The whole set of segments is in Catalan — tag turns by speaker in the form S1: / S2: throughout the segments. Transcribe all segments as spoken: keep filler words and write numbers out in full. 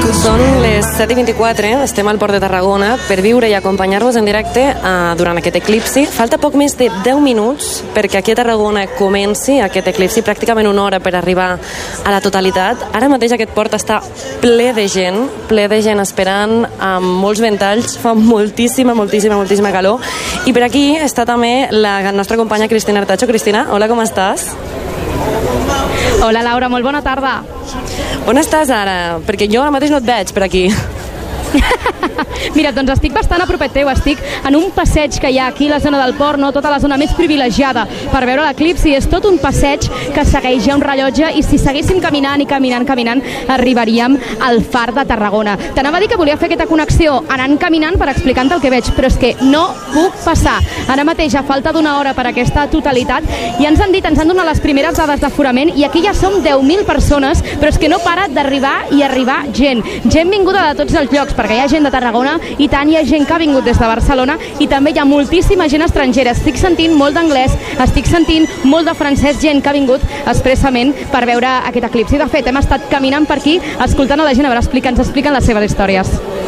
S1: Són les set i vint-i-quatre, estem al Port de Tarragona per viure i acompanyar-vos en directe uh, durant aquest eclipsi. Falta poc més de deu minuts perquè aquí a Tarragona comenci aquest eclipsi, pràcticament una hora per arribar a la totalitat. Ara mateix aquest port està ple de gent, ple de gent esperant, amb molts ventalls, fa moltíssima, moltíssima, moltíssima calor. I per aquí està també la nostra companya Cristina Artacho. Cristina, hola, com estàs?
S2: Hola Laura, molt bona tarda.
S1: On estàs ara? Perquè jo ara mateix no et veig per aquí.
S2: Mira, doncs estic bastant a propet teu, estic en un passeig que hi ha aquí a la zona del port, no? Tota la zona més privilegiada per veure l'eclipsi. És tot un passeig que segueix ja un rellotge i si seguéssim caminant i caminant, caminant, arribaríem al Far de Tarragona. T'anava a dir que volia fer aquesta connexió anant caminant per explicar-te el que veig, però és que no puc passar. Ara mateix, a falta d'una hora per aquesta totalitat, i ens han dit, ens han donat les primeres dades d'aforament i aquí ja som deu mil persones, però és que no para d'arribar i arribar gent. Gent vinguda de tots els llocs, perquè hi ha gent de Tarragona i tant hi ha gent que ha vingut des de Barcelona i també hi ha moltíssima gent estrangera. Estic sentint molt d'anglès, estic sentint molt de francès, gent que ha vingut expressament per veure aquest eclipsi. De fet, hem estat caminant per aquí escoltant a la gent, a veure, explica, ens expliquen les seves històries.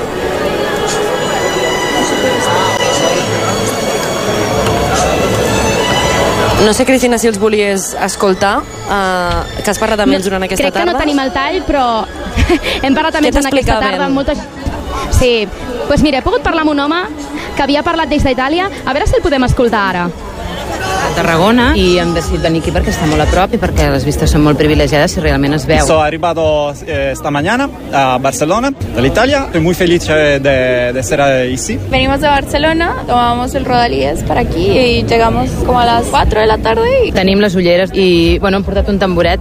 S1: No sé, Cristina, si els volies escoltar, uh, que has parlat amb ells durant aquesta
S2: crec
S1: tarda.
S2: Crec que no tenim el tall, però hem parlat amb ells en aquesta tarda amb moltes... Sí, doncs pues mira, he pogut parlar amb un home que havia parlat des d'Itàlia, a veure si el podem escoltar ara.
S3: A Tarragona i hem decidit venir aquí perquè està molt a prop i perquè les vistes són molt privilegiades i realment es veu.
S4: Sono arrivato eh, esta mañana a Barcelona, dall'Italia. Estoy muy feliz de, de estar aquí.
S5: Venimos de Barcelona, tomamos el Rodalies para aquí y llegamos como a las cuatro de la tarde. Y...
S3: Tenim les ulleres i, bueno, hem portat un tamboret.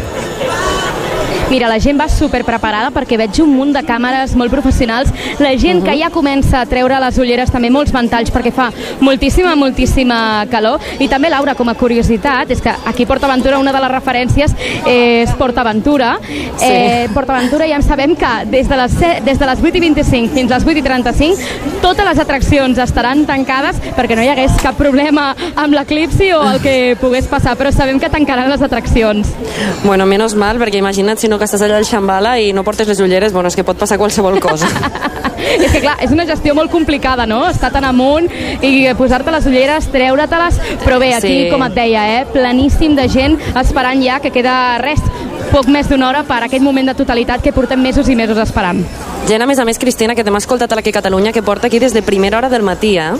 S2: Mira, la gent va super preparada perquè veig un munt de càmeres molt professionals, la gent uh -huh. que ja comença a treure les ulleres, també molts ventalls perquè fa moltíssima, moltíssima calor. I també, Laura, com a curiositat, és que aquí a PortAventura una de les referències és PortAventura. Sí. Eh, PortAventura ja en sabem que des de les, des de les vuit i vint-i-cinc fins a les vuit i trenta-cinc totes les atraccions estaran tancades perquè no hi hagués cap problema amb l'eclipsi o el que pogués passar, però sabem que tancaran les atraccions.
S1: Bueno, menos mal, perquè imagina't si no que estàs allà al Xambala i no portes les ulleres, bueno, és que pot passar qualsevol cosa.
S2: És que clar, és una gestió molt complicada, no? Estar tan amunt i posar-te les ulleres, treure-te-les, però bé, aquí, sí. Com et deia, eh, planíssim de gent esperant ja, que queda res, poc més d'una hora per aquest moment de totalitat que portem mesos i mesos esperant.
S1: Gent, a més a més, Cristina, que t'hem escoltat aquí a Catalunya, que porta aquí des de primera hora del matí, eh?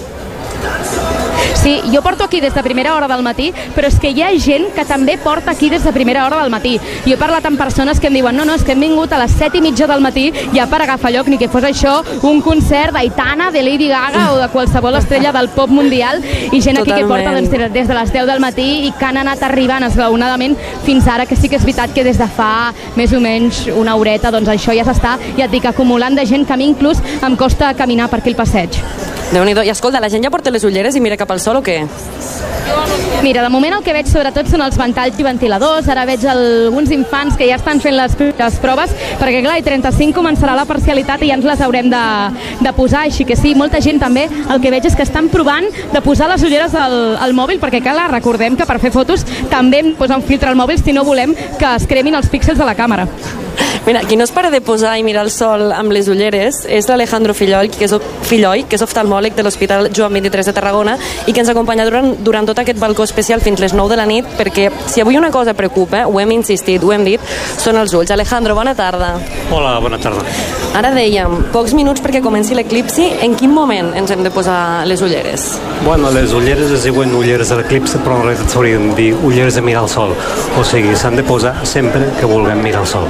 S2: Sí, jo porto aquí des de primera hora del matí, però és que hi ha gent que també porta aquí des de primera hora del matí. Jo he parlat amb persones que em diuen no, no, és que hem vingut a les set i mitja del matí ja per agafar lloc, ni que fos això un concert d'Aitana, de Lady Gaga o de qualsevol estrella del pop mundial, i gent aquí Totalment. Que porta doncs, des de les deu del matí i que han anat arribant esglaonadament fins ara, que sí que és veritat que des de fa més o menys una horeta, doncs això ja s'està, ja et dic, acumulant de gent que a mi inclús em costa caminar per aquí el passeig.
S1: Déu-n'hi-do. I escolta, la gent ja porta les ulleres i mira cap al sol o què?
S2: Mira, de moment el que veig sobretot són els ventalls i ventiladors. Ara veig alguns infants que ja estan fent les, les proves, perquè clar, i trenta-cinc començarà la parcialitat i ja ens les haurem de, de posar, així que sí, molta gent també, el que veig és que estan provant de posar les ulleres al, al mòbil, perquè clar, recordem que per fer fotos també hem posat un filtre al mòbil si no volem que es cremin els píxels de la càmera.
S1: Mira, qui no es para de posar i mirar el sol amb les ulleres és l'Alejandro Filloy, que és, Filloy, que és oftalmòleg de l'Hospital Joan vint-i-tres de Tarragona i que ens acompanya durant, durant tot aquest balcó especial fins les nou de la nit, perquè si avui una cosa preocupa, ho hem insistit, ho hem dit, són els ulls. Alejandro, bona tarda.
S6: Hola, bona tarda.
S1: Ara dèiem, pocs minuts perquè comenci l'eclipsi, en quin moment ens hem de posar les ulleres?
S6: Bueno, les ulleres es diuen ulleres de l'eclipsi, però en realitat s'haurien de dir ulleres de mirar el sol. O sigui, s'han de posar sempre que vulguem mirar el sol.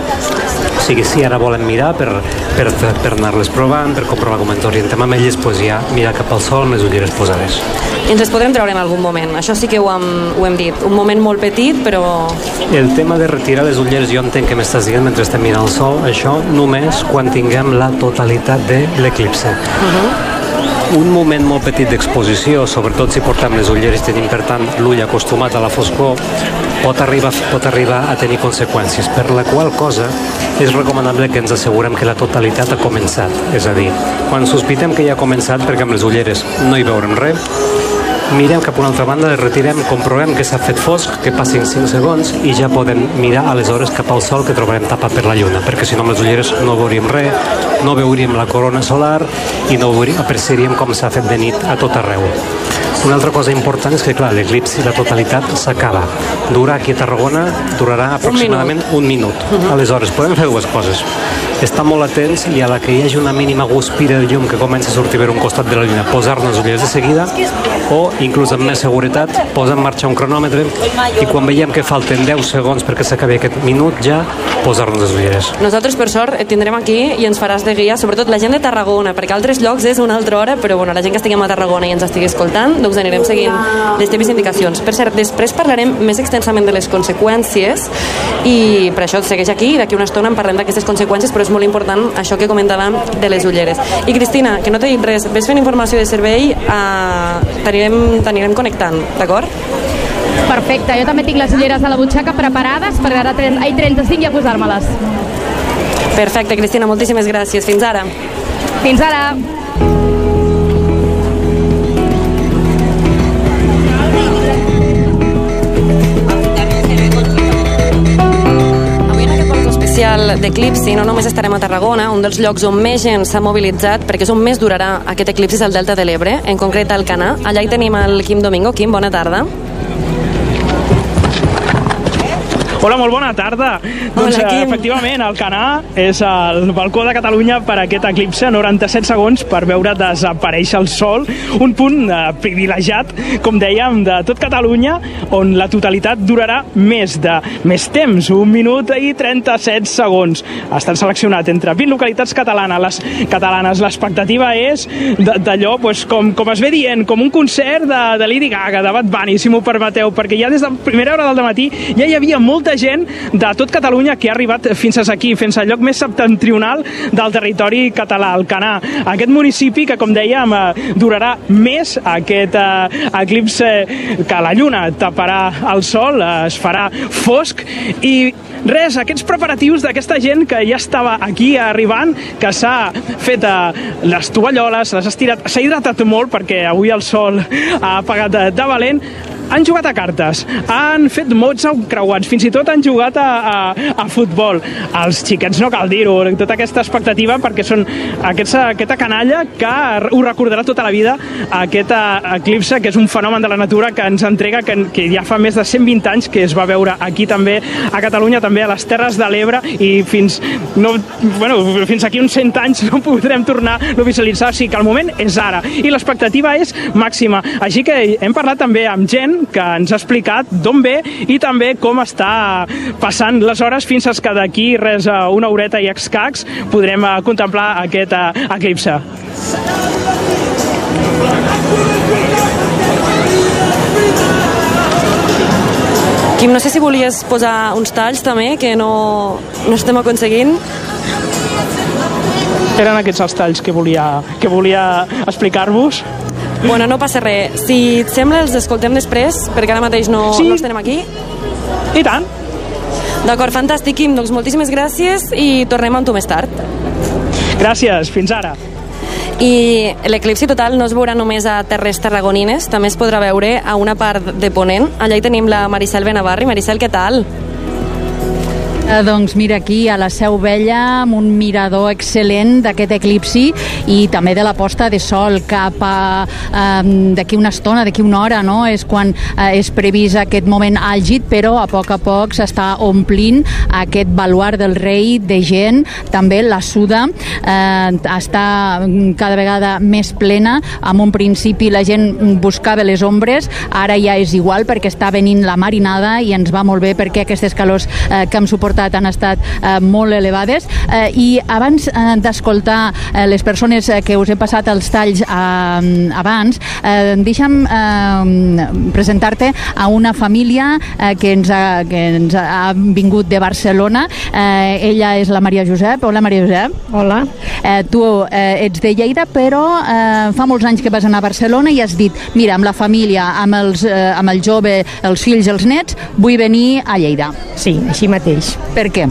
S6: O sigui, si ara volen mirar per, per, per anar-les provant, per comprovar com ens orientem amb elles, doncs ja mirar cap al sol amb les ulleres posades.
S1: I ens les podrem treure en algun moment, això sí que ho hem, ho hem dit. Un moment molt petit, però...
S6: El tema de retirar les ulleres, jo entenc que m'estàs dient mentre estem mirant el sol, això només quan tinguem la totalitat de l'eclipsi. Uh-huh. Un moment molt petit d'exposició, sobretot si portem les ulleres i tenim, per tant, l'ull acostumat a la foscor, pot arribar, pot arribar a tenir conseqüències, per la qual cosa és recomanable que ens assegurem que la totalitat ha començat. És a dir, quan sospitem que ja ha començat, perquè amb les ulleres no hi veurem res, mirem cap a una altra banda, retirem, comprovem que s'ha fet fosc, que passin cinc segons i ja podem mirar aleshores cap al sol que trobarem tapat per la lluna, perquè si no amb les ulleres no veuríem res, no veuríem la corona solar i no apreciaríem com s'ha fet de nit a tot arreu. Una altra cosa important és que, clar, l'eclipsi, la totalitat s'acaba. Durar aquí a Tarragona durarà aproximadament un minut. Un minut. Uh-huh. Aleshores, podem fer dues coses. Estar molt atents i a la que hi hagi una mínima guspira de llum que comença a sortir per un costat de la lluna, posar-nos ulleres de seguida, o, inclús amb més seguretat, posar en marxa un cronòmetre i quan veiem que falten deu segons perquè s'acabi aquest minut, ja posar-nos les ulleres.
S1: Nosaltres, per sort, et tindrem aquí i ens faràs de guia, sobretot la gent de Tarragona, perquè altres llocs és una altra hora, però bueno, la gent que estiguem a Tarragona i ens estigui escoltant, doncs anirem seguint les teves indicacions. Per cert, després parlarem més extensament de les conseqüències i per això et segueix aquí i d'aquí una estona en parlem d'aquestes conseqüències, però és molt important això que comentàvem de les ulleres. I Cristina, que no t'he dit res, ves fent informació de servei, eh, t'anirem, t'anirem connectant, d'acord?
S2: Perfecte, jo també tinc les ulleres a la butxaca preparades per ara ai, trenta-cinc i a posar-me-les.
S1: Perfecte, Cristina, moltíssimes gràcies. Fins ara.
S2: Fins ara.
S1: d'eclipsi, no només estarem a Tarragona, un dels llocs on més gent s'ha mobilitzat, perquè és on més durarà aquest eclipsi és al Delta de l'Ebre, en concret al Canà. Allà hi tenim el Quim Domingo. Quim, bona tarda.
S7: Hola, molt bona tarda.
S1: Hola,
S7: doncs,
S1: Quim.
S7: Efectivament, el Canà és el balcó de Catalunya per a aquest eclipse, noranta-set segons per veure desaparèixer el sol, un punt eh, privilegiat, com dèiem, de tot Catalunya, on la totalitat durarà més de més temps, un minut i trenta-set segons. Estan seleccionats entre vint localitats catalanes. Les catalanes, l'expectativa és d'allò, pues, com, com es ve dient, com un concert de, de Lady Gaga, de Bad Bunny, si m'ho permeteu, perquè ja des de primera hora del matí ja hi havia molta gent de tot Catalunya que ha arribat fins aquí, fins al lloc més septentrional del territori català, el Canà. Aquest municipi que, com dèiem, durarà més aquest eh, eclipse, que la lluna taparà el sol, eh, es farà fosc i res, aquests preparatius d'aquesta gent que ja estava aquí arribant, que s'ha fet eh, les tovalloles, les ha estirat, s'ha hidratat molt perquè avui el sol ha apagat de, de valent, han jugat a cartes, han fet mots creuats, fins i tot han jugat a, a, a futbol. Els xiquets no cal dir-ho, tota aquesta expectativa, perquè són aquests, aquesta canalla que ho recordarà tota la vida, aquest eclipse, que és un fenomen de la natura que ens entrega, que, que ja fa més de cent vint anys que es va veure aquí també a Catalunya, també a les Terres de l'Ebre, i fins, no, bueno, fins aquí uns cent anys no podrem tornar a visualitzar, o sigui que el moment és ara, i l'expectativa és màxima. Així que hem parlat també amb gent que ens ha explicat d'on ve i també com està passant les hores fins que d'aquí res, una horeta i escacs podrem contemplar aquest eclipse.
S1: Quim, no sé si volies posar uns talls també, que no, no estem aconseguint.
S7: Eren aquests els talls que volia, que volia explicar-vos.
S1: Bueno, no passa res. Si et sembla, els escoltem després, perquè ara mateix no,
S7: sí.
S1: no els tenem aquí.
S7: I tant.
S1: D'acord, fantàstic, Quim. Doncs moltíssimes gràcies i tornem amb tu més tard.
S7: Gràcies, fins ara.
S1: I l'eclipsi total no es veurà només a terres tarragonines, també es podrà veure a una part de Ponent. Allà hi tenim la Maricel Benavarri. Maricel, què tal?
S8: Eh, doncs mira, aquí a la Seu Vella, amb un mirador excel·lent d'aquest eclipsi i també de la posta de sol cap a eh, d'aquí una estona, d'aquí una hora, no? És quan eh, és previst aquest moment àlgid, però a poc a poc s'està omplint aquest baluard del rei de gent, també la Suda eh, està cada vegada més plena. En un principi la gent buscava les ombres, ara ja és igual perquè està venint la marinada i ens va molt bé perquè aquestes calors eh, que hem suportat han estat eh, molt elevades eh, i abans eh, d'escoltar eh, les persones eh, que us he passat els talls eh, abans, eh, deixa'm eh, presentar-te a una família eh, que, ens ha, que ens ha vingut de Barcelona. Eh, ella és la Maria Josep. Hola, Maria Josep.
S9: Hola.
S8: Eh, tu eh, ets de Lleida, però eh, fa molts anys que vas anar a Barcelona i has dit, mira, amb la família, amb, els, eh, amb el jove, els fills i els nets, vull venir a Lleida.
S9: Sí, així mateix.
S8: Per què?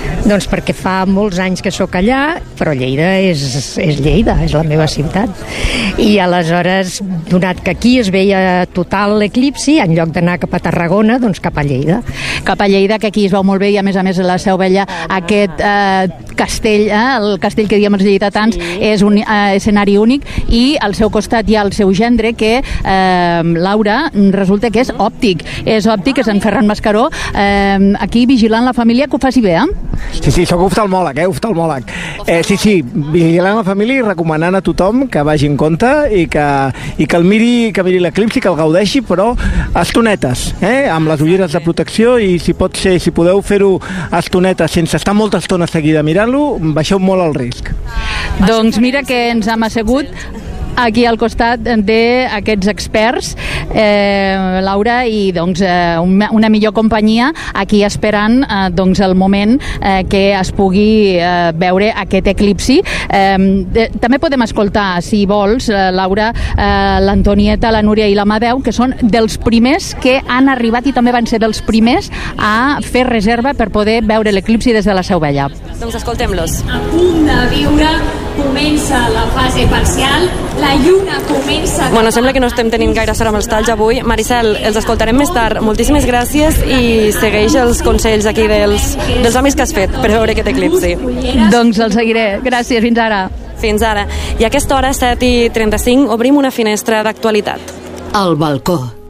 S9: Doncs perquè fa molts anys que sóc allà, però Lleida és, és Lleida, és la meva ciutat. I aleshores, donat que aquí es veia total l'eclipsi, en lloc d'anar cap a Tarragona, doncs cap a Lleida.
S8: Cap a Lleida, que aquí es veu molt bé, i a més a més la Seu Vella, aquest eh, castell, eh, el castell que diem els lleidatans, sí. És un eh, escenari únic, i al seu costat hi ha el seu gendre, que, eh, Laura, resulta que és òptic. És òptic, és en Ferran Mascaró, eh, aquí vigilant la família, que ho faci bé, eh?
S10: Sí, sí, sóc oftalmòleg, eh, oftalmòleg. Eh, sí, sí, vigilant la família i recomanant a tothom que vagi en compte i que, i que el miri, que miri l'eclipsi, que el gaudeixi, però a estonetes, eh, amb les ulleres de protecció, i si pot ser, si podeu fer-ho a estonetes sense estar molta estona seguida mirant-lo, baixeu molt el risc.
S8: Doncs mira que ens hem assegut aquí al costat d'aquests experts, eh, Laura, i doncs eh, una millor companyia aquí esperant eh, doncs el moment eh, que es pugui eh, veure aquest eclipsi. Eh, de, també podem escoltar, si vols, eh, Laura, eh, l'Antonieta, la Núria i l'Amadeu, que són dels primers que han arribat i també van ser dels primers a fer reserva per poder veure l'eclipsi des de la Seu Vella.
S1: Doncs escoltem-los.
S11: A punt de viure, comença la fase parcial, la lluna comença...
S1: Bueno, sembla que no estem tenint gaire sort amb els talls avui. Maricel, els escoltarem més tard. Moltíssimes gràcies i segueix els consells aquí dels, dels homes que has fet per veure aquest eclipsi.
S8: Doncs el seguiré. Gràcies, fins ara.
S1: Fins ara. I a aquesta hora, set i trenta-cinc, obrim una finestra d'actualitat.
S12: El balcó.